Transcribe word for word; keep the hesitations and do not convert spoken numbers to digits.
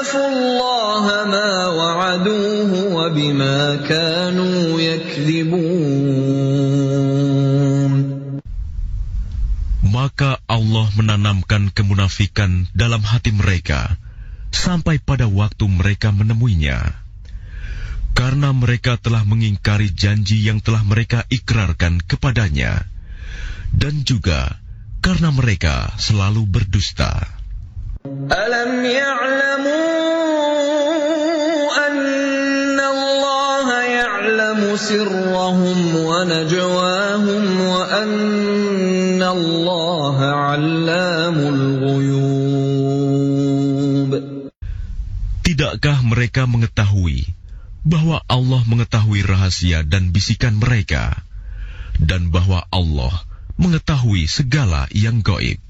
أَخْلَفُوا اللَّهَ مَا وَعَدُوهُ وَبِمَا كَانُوا يَكْذِبُونَ. Maka Allah menanamkan kemunafikan dalam hati mereka sampai pada waktu mereka menemuinya. Karena mereka telah mengingkari janji yang telah mereka ikrarkan kepadanya, dan juga karena mereka selalu berdusta. Alam ya'lamu anna Allah ya'lamu sirrahum wa najwahum wa anna Allah 'allamul ghuyub. Tidakkah mereka mengetahui bahwa Allah mengetahui rahasia dan bisikan mereka, dan bahwa Allah mengetahui segala yang gaib?